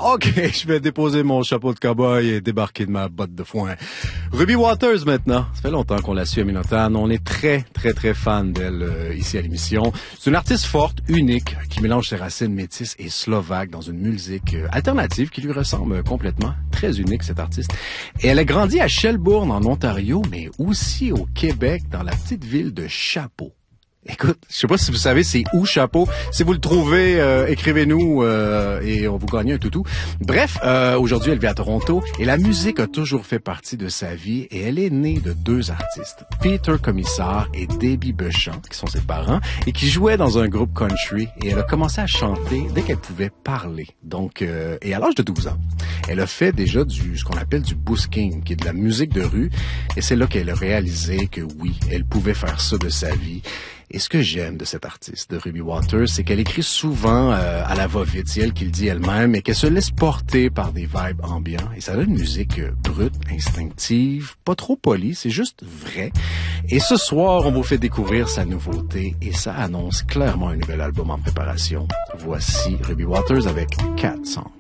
OK, je vais déposer mon chapeau de cow-boy et débarquer de ma botte de foin. Ruby Waters maintenant. Ça fait longtemps qu'on la suit à Minotane. On est très, très, très fan d'elle ici à l'émission. C'est une artiste forte, unique, qui mélange ses racines métisses et slovaques dans une musique alternative qui lui ressemble complètement. Très unique, cette artiste. Et elle a grandi à Shelbourne, en Ontario, mais aussi au Québec, dans la petite ville de Chapleau. Écoute, je sais pas si vous savez c'est où Chapleau. Si vous le trouvez, écrivez-nous et on vous gagne un toutou. Bref, aujourd'hui elle vit à Toronto et la musique a toujours fait partie de sa vie et elle est née de deux artistes, Peter Comissar et Debbie Beauchamp, qui sont ses parents et qui jouaient dans un groupe country et elle a commencé à chanter dès qu'elle pouvait parler. Donc, et à l'âge de 12 ans, elle a fait déjà ce qu'on appelle du busking, qui est de la musique de rue et c'est là qu'elle a réalisé que oui, elle pouvait faire ça de sa vie. Et ce que j'aime de cette artiste, de Ruby Waters, c'est qu'elle écrit souvent à la va-vite, c'est elle qui le dit elle-même, et qu'elle se laisse porter par des vibes ambiants. Et ça donne une musique brute, instinctive, pas trop polie, c'est juste vrai. Et ce soir, on vous fait découvrir sa nouveauté, et ça annonce clairement un nouvel album en préparation. Voici Ruby Waters avec 4 Songs.